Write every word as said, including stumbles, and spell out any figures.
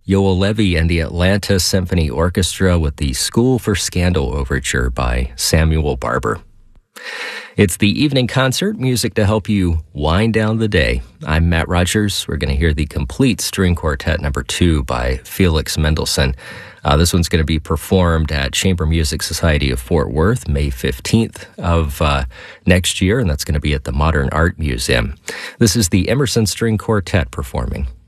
Yoel Levy and the Atlanta Symphony Orchestra with the School for Scandal Overture by Samuel Barber. It's the evening concert, music to help you wind down the day. I'm Matt Rogers. We're going to hear the Complete String Quartet number two by Felix Mendelssohn. Uh, this one's going to be performed at Chamber Music Society of Fort Worth, May fifteenth of uh, next year, and that's going to be at the Modern Art Museum. This is the Emerson String Quartet performing.